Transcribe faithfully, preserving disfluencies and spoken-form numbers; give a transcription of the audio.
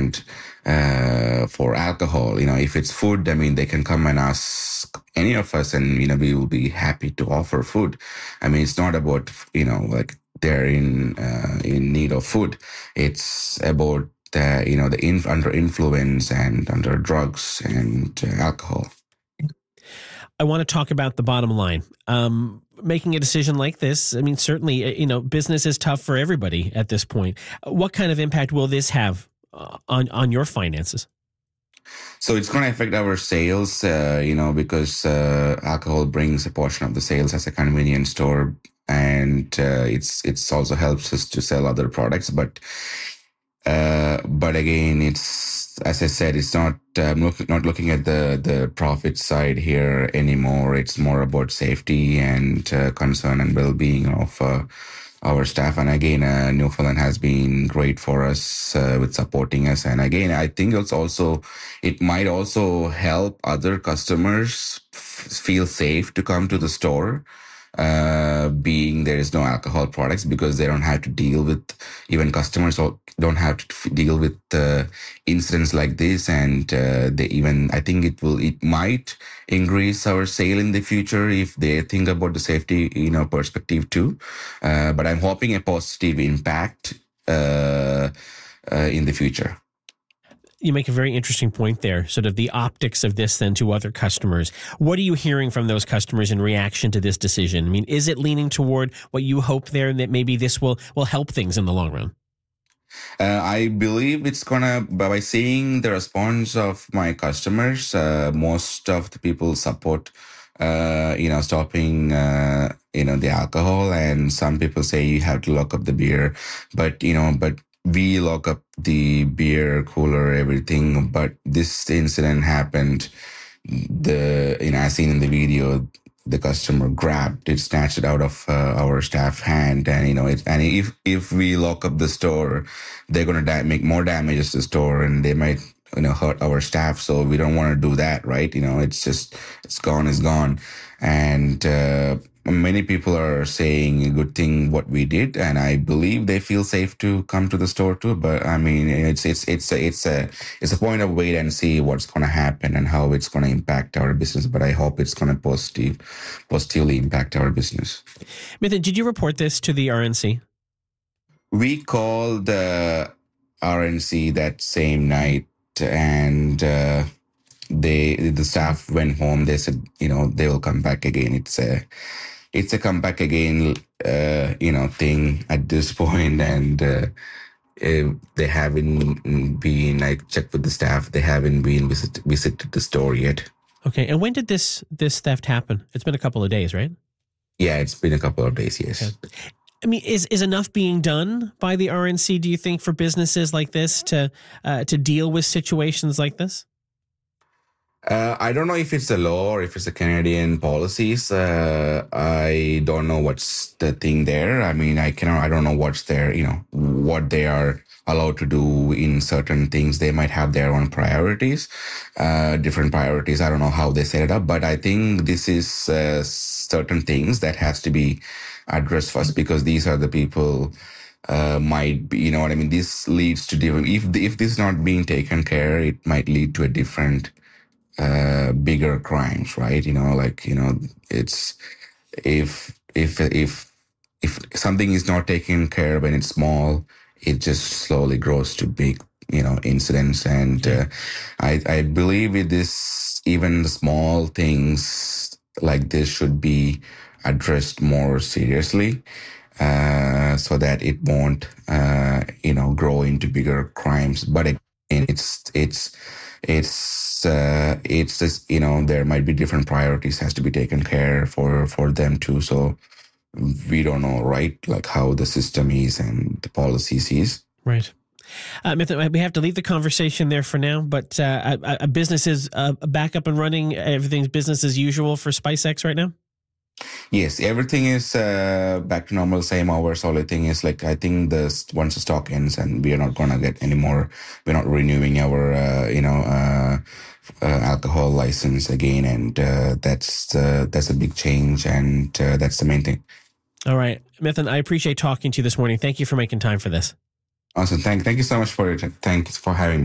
demand uh, for alcohol. You know, if it's food, I mean, they can come and ask any of us, and you know, we will be happy to offer food. I mean, it's not about, you know, like they're in uh, in need of food. It's about the, you know, the in, under influence and under drugs and uh, alcohol. I want to talk about the bottom line. Um, making a decision like this, I mean, certainly, you know, business is tough for everybody at this point. What kind of impact will this have on, on your finances? So it's going to affect our sales, uh, you know, because uh, alcohol brings a portion of the sales as a convenience store, and uh, it's it's also helps us to sell other products. But uh, but again, it's, as I said, it's not um, look, not looking at the the profit side here anymore. It's more about safety and uh, concern and well-being of uh, our staff. And again, uh, Newfoundland has been great for us uh, with supporting us. And again, I think it's also, it might also help other customers f- feel safe to come to the store, uh, being there is no alcohol products, because they don't have to deal with, even customers don't have to f- deal with uh, incidents like this. And uh, they even, I think it will, it might increase our sale in the future if they think about the safety, you know, perspective too. Uh, but I'm hoping a positive impact uh, uh, in the future. You make a very interesting point there, sort of the optics of this then to other customers. What are you hearing from those customers in reaction to this decision? I mean, is it leaning toward what you hope there, and that maybe this will, will help things in the long run? Uh, I believe it's gonna, by seeing the response of my customers, uh, most of the people support, uh, you know, stopping, uh, you know, the alcohol. And some people say you have to lock up the beer, but, you know, but we lock up the beer cooler, everything. But this incident happened, the, you know, as seen in the video, the customer grabbed it, snatched it out of uh, our staff hand, and you know it. And if if we lock up the store, they're gonna da- make more damages to the store, and they might, you know, hurt our staff. So we don't want to do that, right? You know, it's just, it's gone, it's gone. And uh, many people are saying a good thing what we did, and I believe they feel safe to come to the store too. But I mean, it's it's it's a it's a it's a point of wait and see what's going to happen and how it's going to impact our business. But I hope it's going to positive positively impact our business. Mithun, did you report this to the R N C? We called the R N C that same night, and uh, they the staff went home. They said, you know, they will come back again. It's a it's a come back again, uh, you know, thing at this point. And uh, uh, they haven't been, I checked with the staff, they haven't been visit, visited the store yet. Okay. And when did this this theft happen? It's been a couple of days, right? Yeah, it's been a couple of days, yes. Okay. I mean, is is enough being done by the R N C, do you think, for businesses like this to uh, to deal with situations like this? Uh, I don't know if it's a law or if it's a Canadian policies. Uh, I don't know what's the thing there. I mean, I cannot, I don't know what's their, you know, what they are allowed to do in certain things. They might have their own priorities, uh, different priorities. I don't know how they set it up, but I think this is uh, certain things that has to be addressed first, because these are the people uh, might be, you know what I mean? This leads to different, if, if this is not being taken care, it might lead to a different uh bigger crimes, right? You know, like, you know, it's if if if if something is not taken care of when it's small, it just slowly grows to big, you know, incidents. And uh, I I believe with this, even the small things like this should be addressed more seriously, uh so that it won't uh you know grow into bigger crimes. But again, it's it's it's uh it's just, you know, there might be different priorities has to be taken care for for them too. So we don't know, right, like how the system is and the policies is. Right. Uh, Mithun, we have to leave the conversation there for now, but uh, a, a business is uh, back up and running. Everything's business as usual for SpiceX right now? Yes, everything is uh, back to normal, same hours. Only thing is, like, I think the once the stock ends and we are not going to get any more, we're not renewing our, uh, you know, uh, uh, alcohol license again. And uh, that's uh, that's a big change, and uh, that's the main thing. All right. Mithun, I appreciate talking to you this morning. Thank you for making time for this. Awesome. Thank, thank you so much for it. Thanks for having me.